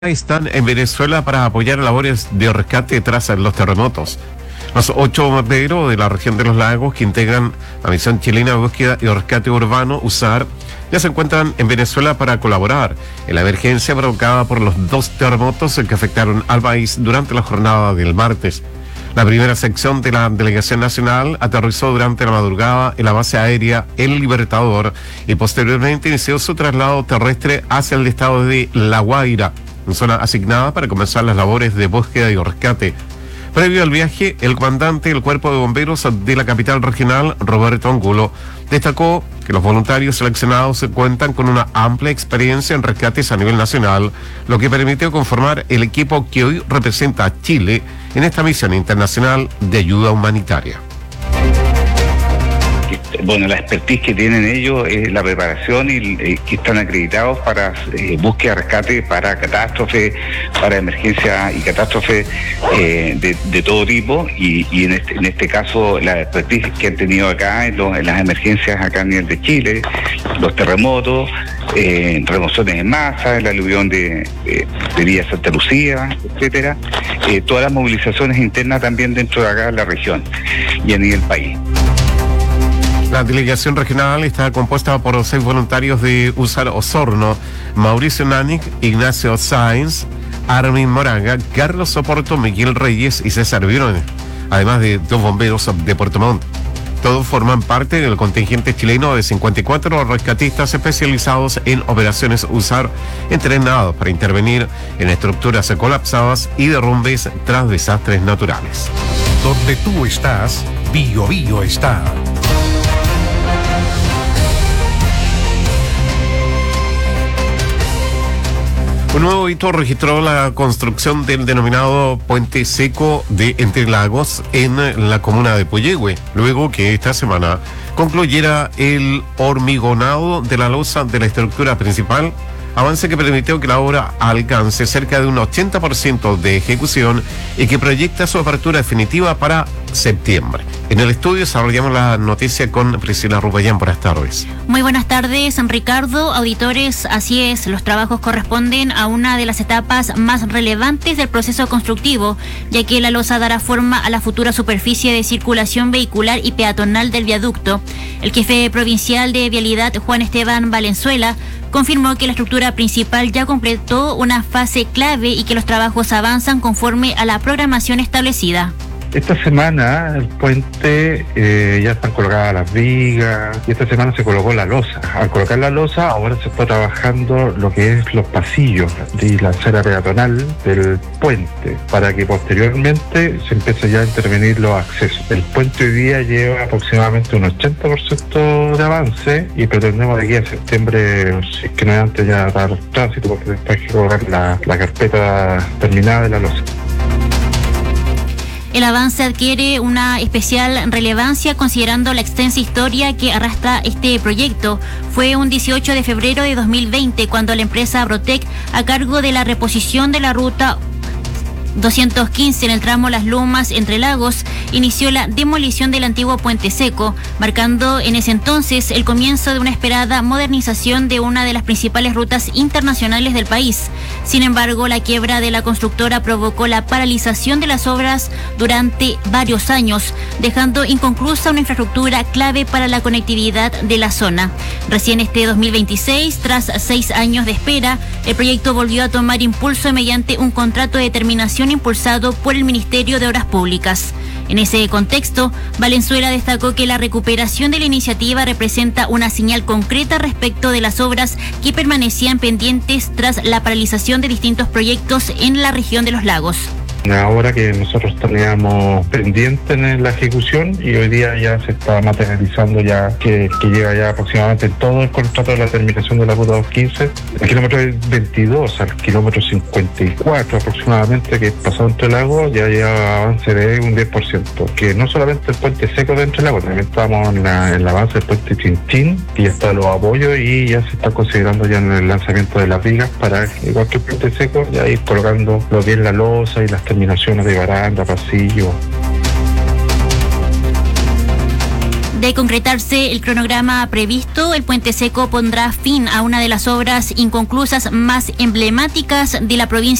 están en Venezuela para apoyar labores de rescate tras los terremotos. Los 8 bomberos de la región de los lagos que integran la misión chilena de búsqueda y rescate urbano, USAR, ya se encuentran en Venezuela para colaborar en la emergencia provocada por los 2 terremotos que afectaron al país durante la jornada del martes. La primera sección de la delegación nacional aterrizó durante la madrugada en la base aérea El Libertador y posteriormente inició su traslado terrestre hacia el estado de La Guaira, en zona asignada para comenzar las labores de búsqueda y rescate. Previo al viaje, el comandante del Cuerpo de Bomberos de la capital regional, Roberto Angulo, destacó que los voluntarios seleccionados cuentan con una amplia experiencia en rescates a nivel nacional, lo que permitió conformar el equipo que hoy representa a Chile en esta misión internacional de ayuda humanitaria. Bueno, la expertise que tienen ellos es la preparación y que están acreditados para búsqueda, rescate, para catástrofes, para emergencias y catástrofes de todo tipo y en este caso la expertise que han tenido acá en las emergencias acá a nivel de Chile, los terremotos, remociones en masa, el aluvión de Villa Santa Lucía, etcétera, todas las movilizaciones internas también dentro de acá de la región y a nivel país. La delegación regional está compuesta por 6 voluntarios de USAR Osorno: Mauricio Nánic, Ignacio Sáenz, Armin Moraga, Carlos Soporto, Miguel Reyes y César Virone, además de 2 bomberos de Puerto Montt. Todos forman parte del contingente chileno de 54 rescatistas especializados en operaciones USAR, entrenados para intervenir en estructuras colapsadas y derrumbes tras desastres naturales. Donde tú estás, Bio Bio está. Un nuevo hito registró la construcción del denominado Puente Seco de Entre Lagos en la comuna de Puyehue, luego que esta semana concluyera el hormigonado de la losa de la estructura principal, avance que permitió que la obra alcance cerca de un 80% de ejecución y que proyecta su apertura definitiva para septiembre. En el estudio desarrollamos la noticia con Priscila Rubayán. Buenas tardes. Muy buenas tardes, Ricardo, auditores. Así es, los trabajos corresponden a una de las etapas más relevantes del proceso constructivo, ya que la losa dará forma a la futura superficie de circulación vehicular y peatonal del viaducto. El jefe provincial de Vialidad, Juan Esteban Valenzuela, confirmó que la estructura principal ya completó una fase clave y que los trabajos avanzan conforme a la programación establecida. Esta semana el puente ya están colocadas las vigas y esta semana se colocó la losa. Al colocar la losa ahora se está trabajando lo que es los pasillos y la acera peatonal del puente para que posteriormente se empiece ya a intervenir los accesos. El puente hoy día lleva aproximadamente un 80% de avance y pretendemos de aquí a septiembre, si es que no es antes, ya dar tránsito porque después hay que colocar la carpeta terminada de la losa. El avance adquiere una especial relevancia considerando la extensa historia que arrastra este proyecto. Fue un 18 de febrero de 2020 cuando la empresa Brotec, a cargo de la reposición de la ruta 215 en el tramo Las Lomas Entre Lagos, inició la demolición del antiguo Puente Seco, marcando en ese entonces el comienzo de una esperada modernización de una de las principales rutas internacionales del país. Sin embargo, la quiebra de la constructora provocó la paralización de las obras durante varios años, dejando inconclusa una infraestructura clave para la conectividad de la zona. Recién este 2026, tras 6 años de espera, el proyecto volvió a tomar impulso mediante un contrato de terminación impulsado por el Ministerio de Obras Públicas. En ese contexto, Valenzuela destacó que la recuperación de la iniciativa representa una señal concreta respecto de las obras que permanecían pendientes tras la paralización de distintos proyectos en la región de los lagos. Una obra que nosotros teníamos pendiente en la ejecución y hoy día ya se está materializando, ya que llega ya aproximadamente todo el contrato de la terminación de la ruta 215, el kilómetro 22 al kilómetro 54 aproximadamente, que pasado Entre Lagos, ya lleva avance de un 10%, que no solamente el puente seco de Entre Lagos, también estamos en el avance del puente Chinchín, que ya está los apoyos y ya se está considerando ya en el lanzamiento de las vigas para, igual que el puente seco, ya ir colocando lo que es la losa y las terminaciones de baranda, pasillo. De concretarse el cronograma previsto, el puente seco pondrá fin a una de las obras inconclusas más emblemáticas de la provincia